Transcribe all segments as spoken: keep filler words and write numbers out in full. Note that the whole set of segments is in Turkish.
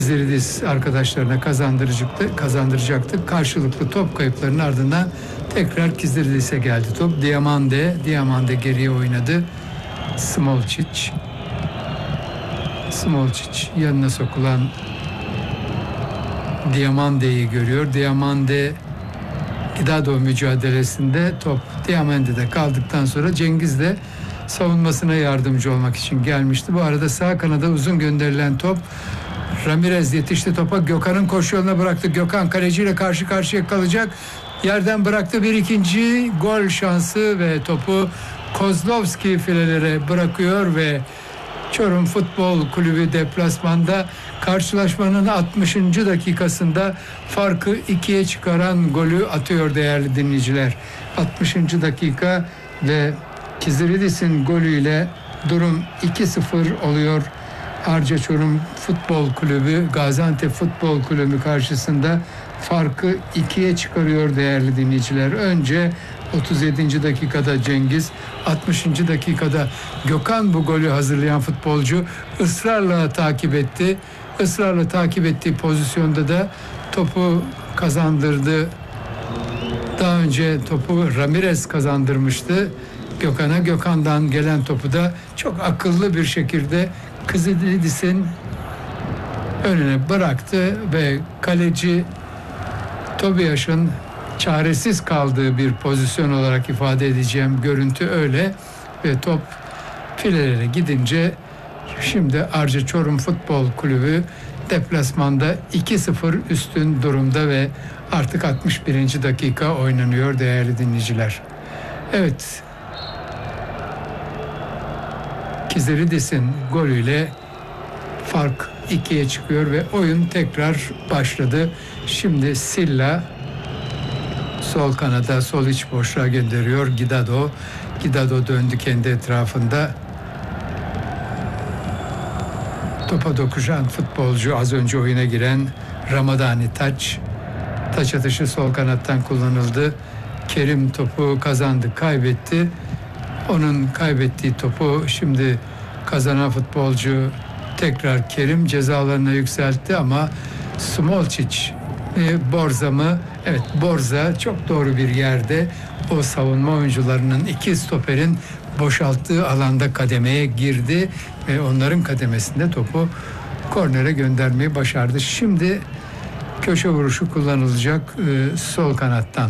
Kizilidis arkadaşlarına kazandıracaktı, kazandıracaktı. Karşılıklı top kayıplarının ardından tekrar Kizilidis'e geldi top. Diamande, Diamande geriye oynadı. Smolcic. Smolcic yanına sokulan Diamande'yi görüyor. Diamande Guidado mücadelesinde top Diamande'de kaldıktan sonra Cengiz de savunmasına yardımcı olmak için gelmişti. Bu arada sağ kanada uzun gönderilen top, Ramirez yetişti topa, Gökhan'ın koşu yoluna bıraktı. Gökhan kaleciyle karşı karşıya kalacak. Yerden bıraktı, bir ikinci gol şansı ve topu Kozlovski filelere bırakıyor ve Çorum Futbol Kulübü deplasmanda karşılaşmanın altmışıncı dakikasında farkı ikiye çıkaran golü atıyor değerli dinleyiciler. altmışıncı dakika ve Kizilidis'in golüyle durum iki sıfır oluyor. Arca Çorum Futbol Kulübü Gaziantep Futbol Kulübü karşısında farkı ikiye çıkarıyor değerli dinleyiciler. Önce otuz yedinci dakikada Cengiz, altmışıncı dakikada Gökhan bu golü hazırlayan futbolcu ısrarla takip etti. Israrla takip ettiği pozisyonda da topu kazandırdı. Daha önce topu Ramirez kazandırmıştı Gökhan'a. Gökhan'dan gelen topu da çok akıllı bir şekilde Kizilidis'in önüne bıraktı ve kaleci Tobias'ın çaresiz kaldığı bir pozisyon olarak ifade edeceğim görüntü öyle ve top filelere gidince şimdi Arca Çorum Futbol Kulübü deplasmanda iki sıfır üstün durumda ve artık altmış birinci dakika oynanıyor değerli dinleyiciler. Evet, Kizilidis'in golüyle fark ikiye çıkıyor ve oyun tekrar başladı. Şimdi Silla sol kanada, sol iç boşluğa gönderiyor Guidado. Guidado döndü kendi etrafında. Topa dokuşan futbolcu az önce oyuna giren Ramadani Taç. Taç atışı sol kanattan kullanıldı. Kerim topu kazandı, kaybetti. Onun kaybettiği topu şimdi kazanan futbolcu tekrar Kerim ceza alanına yükseltti ama Smolcic e, Borza mı? Evet, Borza çok doğru bir yerde o savunma oyuncularının iki stoperin boşalttığı alanda kademeye girdi ve onların kademesinde topu kornere göndermeyi başardı. Şimdi köşe vuruşu kullanılacak e, sol kanattan.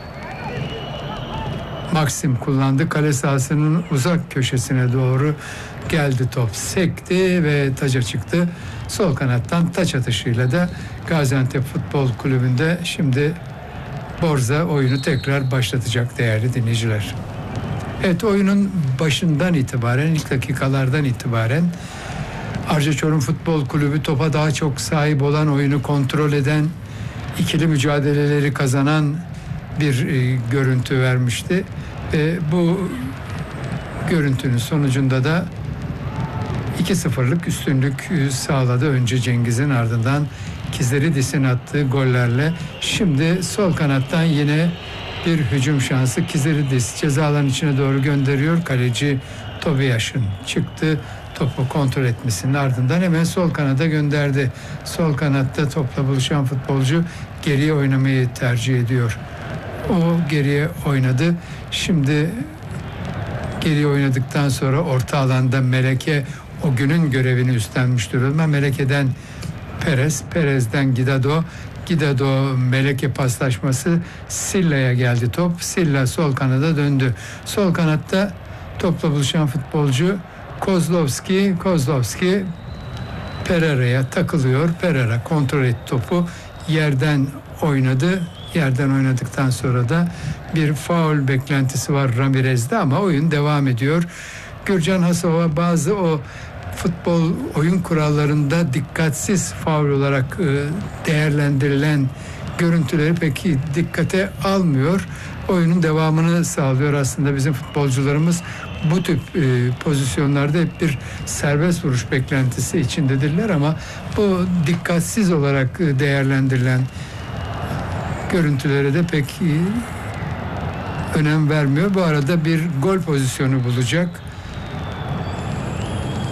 Maxim kullandı. Kale sahasının uzak köşesine doğru geldi top. Sekti ve taca çıktı. Sol kanattan taç atışıyla da Gaziantep Futbol Kulübü'nde şimdi Borza oyunu tekrar başlatacak değerli dinleyiciler. Evet, oyunun başından itibaren, ilk dakikalardan itibaren Arca Çorum Futbol Kulübü topa daha çok sahip olan, oyunu kontrol eden, ikili mücadeleleri kazanan bir e, görüntü vermişti. E, bu görüntünün sonucunda da iki sıfırlık üstünlük sağladı. Önce Cengiz'in, ardından Kizilidis'in attığı gollerle. Şimdi sol kanattan yine bir hücum şansı. Kizilidis ceza alanının içine doğru gönderiyor. Kaleci Tobias'ın çıktı. Topu kontrol etmesinin ardından hemen sol kanada gönderdi. Sol kanatta topla buluşan futbolcu geriye oynamayı tercih ediyor. O geriye oynadı. Şimdi geriye oynadıktan sonra orta alanda Meleke o günün görevini üstlenmiş durumda. Meleke'den Perez, Perez'den Guidado, Guidado Meleke paslaşması, Silla'ya geldi top. Silla sol kanada döndü. Sol kanatta topla buluşan futbolcu Kozlovski, Kozlovski Pereira'ya takılıyor. Pereira kontrol etti topu. Yerden oynadı. Yerden oynadıktan sonra da bir faul beklentisi var Ramirez'de ama oyun devam ediyor. Gürcan Hasova bazı o futbol oyun kurallarında dikkatsiz faul olarak değerlendirilen görüntüleri peki dikkate almıyor. Oyunun devamını sağlıyor aslında bizim futbolcularımız. Bu tip e, pozisyonlarda hep bir serbest vuruş beklentisi içindedirler ama bu dikkatsiz olarak değerlendirilen görüntülere de pek e, önem vermiyor. Bu arada bir gol pozisyonu bulacak.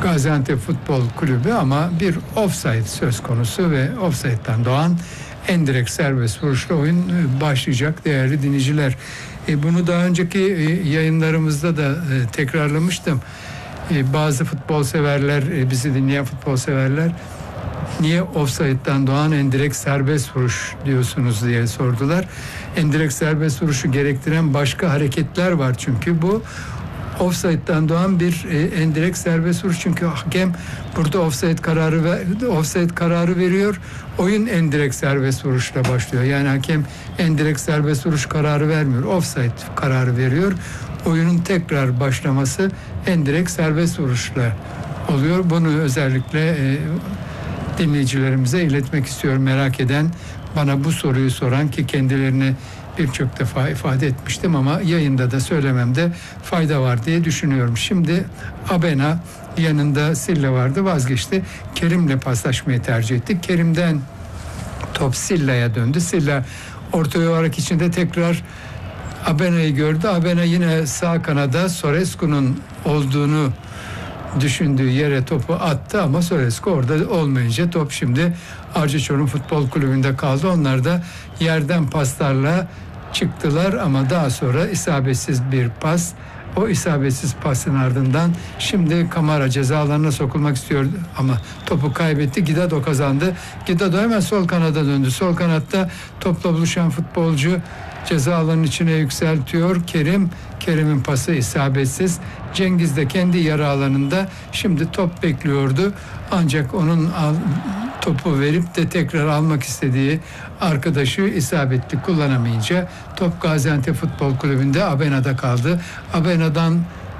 Gaziantep Futbol Kulübü ama bir offside söz konusu ve offside'den doğan endirekt serbest vuruşla oyun başlayacak değerli dinleyiciler. E, bunu daha önceki e, yayınlarımızda da e, tekrarlamıştım. E, bazı futbol severler, e, bizi dinleyen futbol severler, niye offside'den doğan endirekt serbest vuruş diyorsunuz diye sordular. Endirekt serbest vuruşu gerektiren başka hareketler var çünkü bu offside'den doğan bir e, endirekt serbest vuruş, çünkü hakem burada offside kararı ver, offside kararı veriyor. Oyun endirekt serbest vuruşla başlıyor. Yani hakem endirekt serbest vuruş kararı vermiyor. Offside kararı veriyor. Oyunun tekrar başlaması endirekt serbest vuruşla oluyor. Bunu özellikle e, dinleyicilerimize iletmek istiyorum. Merak eden, bana bu soruyu soran, ki kendilerini birçok defa ifade etmiştim ama yayında da söylememde fayda var diye düşünüyorum. Şimdi Abena, yanında Silla vardı, vazgeçti. Kerim'le paslaşmayı tercih ettik. Kerim'den top Silla'ya döndü. Silla orta yuvarlak içinde tekrar Abena'yı gördü. Abena yine sağ kanada Sorescu'nun olduğunu düşündüğü yere topu attı ama Sorescu orada olmayınca top şimdi Arca Çorum Futbol Kulübü'nde kaldı. Onlar da yerden paslarla çıktılar ama daha sonra isabetsiz bir pas. O isabetsiz pasın ardından şimdi Kamara ceza alanına sokulmak istiyor ama topu kaybetti. Gidado kazandı. Gidado hemen sol kanada döndü. Sol kanatta topla buluşan futbolcu ceza alanının içine yükseltiyor. Kerim, Kerim'in pası isabetsiz. Cengiz de kendi yarı alanında şimdi top bekliyordu. Ancak onun al, topu verip de tekrar almak istediği arkadaşı isabetli kullanamayınca top Gaziantep Futbol Kulübü'nde Abena'da kaldı. Abena'dan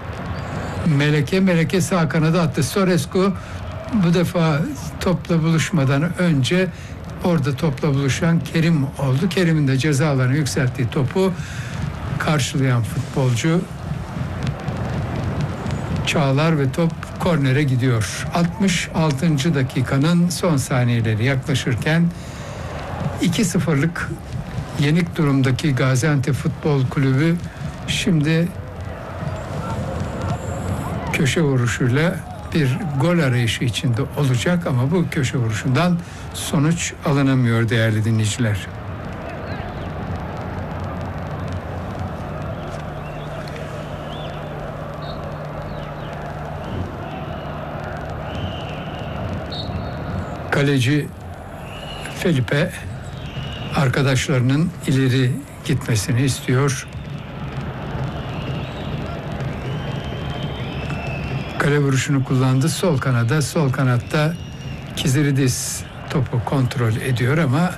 Meleke, Meleke sağ kanada attı. Sorescu bu defa topla buluşmadan önce orada topla buluşan Kerim oldu. Kerim'in de ceza alanına yükselttiği topu karşılayan futbolcu Çağlar ve top kornere gidiyor. altmış altıncı dakikanın son saniyeleri yaklaşırken iki sıfırlık yenik durumdaki Gaziantep Futbol Kulübü şimdi köşe vuruşuyla bir gol arayışı içinde olacak ama bu köşe vuruşundan sonuç alınamıyor değerli dinleyiciler. Kaleci Felipe arkadaşlarının ileri gitmesini istiyor. Kale vuruşunu kullandı. Sol kanada, sol kanatta Kiziridis topu kontrol ediyor ama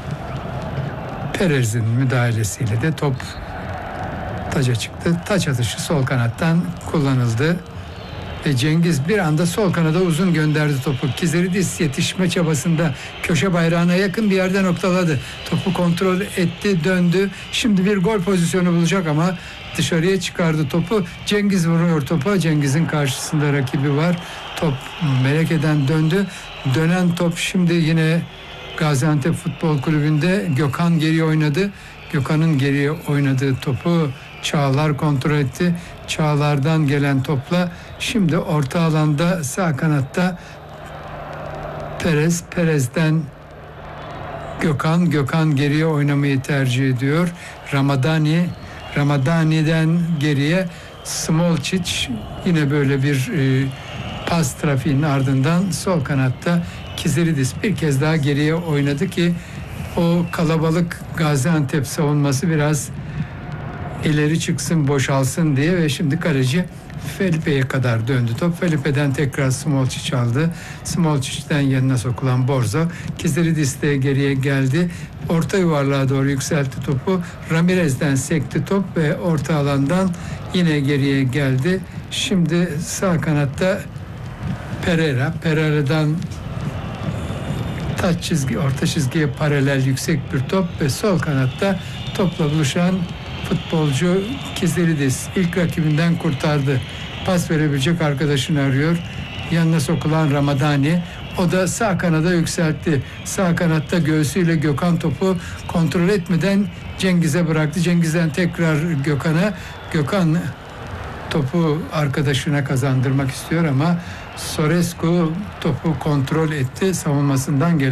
Perez'in müdahalesiyle de top taca çıktı. Taç atışı sol kanattan kullanıldı. Ve Cengiz bir anda sol kanada uzun gönderdi topu. Kiziridis yetişme çabasında köşe bayrağına yakın bir yerde noktaladı. Topu kontrol etti, döndü. Şimdi bir gol pozisyonu bulacak ama dışarıya çıkardı topu. Cengiz vuruyor topa. Cengiz'in karşısında rakibi var. Top Meleke'den döndü. Dönen top şimdi yine Gaziantep Futbol Kulübü'nde. Gökhan geriye oynadı. Gökhan'ın geriye oynadığı topu Çağlar kontrol etti. Çağlar'dan gelen topla şimdi orta alanda sağ kanatta Perez, Perez'den Gökhan, Gökhan geriye oynamayı tercih ediyor. Ramadani, Ramadani'den geriye Smolčić, yine böyle bir e, pas trafiğinin ardından sol kanatta Kiziridis bir kez daha geriye oynadı ki o kalabalık Gaziantep savunması biraz ileri çıksın, boşalsın diye ve şimdi kaleci Felipe'ye kadar döndü top. Felipe'den tekrar Smolčić aldı. Smolčić'ten yanına sokulan Borzo. Kiziridis de geriye geldi. Orta yuvarlığa doğru yükseltti topu. Ramirez'den sekti top ve orta alandan yine geriye geldi. Şimdi sağ kanatta Pereira. Pereira'dan taç çizgi, orta çizgiye paralel yüksek bir top ve sol kanatta topla buluşan futbolcu Kiziridis ilk rakibinden kurtardı. Pas verebilecek arkadaşını arıyor. Yanına sokulan Ramadani. O da sağ kanada yükseltti. Sağ kanatta göğsüyle Gökhan topu kontrol etmeden Cengiz'e bıraktı. Cengiz'den tekrar Gökhan'a. Gökhan topu arkadaşına kazandırmak istiyor ama Sorescu topu kontrol etti. Savunmasından gelen